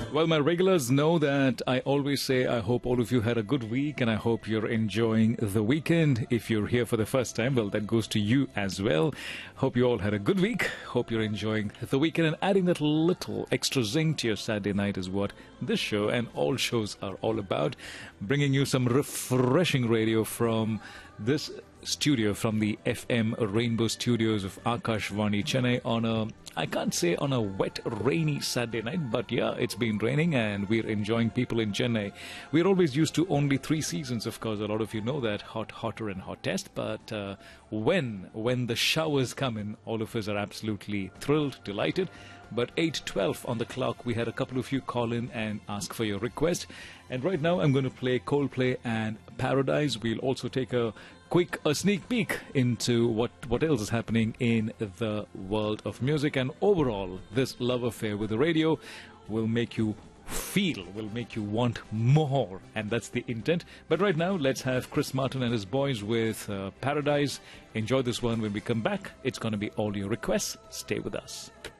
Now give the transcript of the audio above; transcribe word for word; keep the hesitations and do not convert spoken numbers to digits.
Well, my regulars know that I always say I hope all of you had a good week and I hope you're enjoying the weekend. If you're here for the first time, well, that goes to you as well. Hope you all had a good week. Hope you're enjoying the weekend, and adding that little extra zing to your Saturday night is what this show and all shows are all about. Bringing you some refreshing radio from this studio, from the F M Rainbow Studios of Akashvani Chennai on a, I can't say on a wet, rainy Saturday night, but yeah, it's been raining and we're enjoying people in Chennai. We're always used to only three seasons, of course. A lot of you know that, hot, hotter and hottest. But uh, when, when the showers come in, all of us are absolutely thrilled, delighted. But eight twelve on the clock, we had a couple of you call in and ask for your request. And right now I'm going to play Coldplay and Paradise. We'll also take a quick a sneak peek into what, what else is happening in the world of music. And overall, this love affair with the radio will make you feel, will make you want more. And that's the intent. But right now, let's have Chris Martin and his boys with uh, Paradise. Enjoy this one. When we come back, it's going to be all your requests. Stay with us.